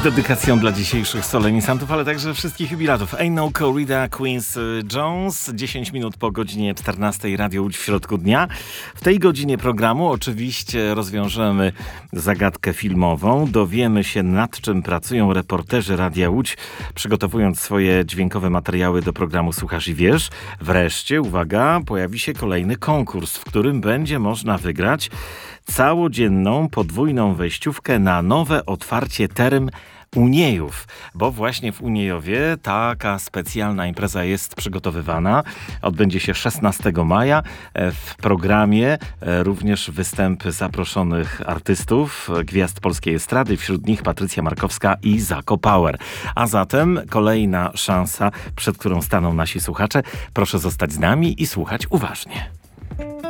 Z dedykacją dla dzisiejszych solenizantów, ale także wszystkich jubilatów. Ain't No Corrida, Quincy Jones. 10 minut po godzinie 14 Radio Łódź w środku dnia. W tej godzinie programu oczywiście rozwiążemy zagadkę filmową. Dowiemy się, nad czym pracują reporterzy Radia Łódź, przygotowując swoje dźwiękowe materiały do programu Słuchasz i Wiesz. Wreszcie, uwaga, pojawi się kolejny konkurs, w którym będzie można wygrać całodzienną, podwójną wejściówkę na nowe otwarcie Term Uniejów, bo właśnie w Uniejowie taka specjalna impreza jest przygotowywana. Odbędzie się 16 maja. W programie również występy zaproszonych artystów, gwiazd polskiej estrady, wśród nich Patrycja Markowska i Zako Power. A zatem kolejna szansa, przed którą staną nasi słuchacze. Proszę zostać z nami i słuchać uważnie.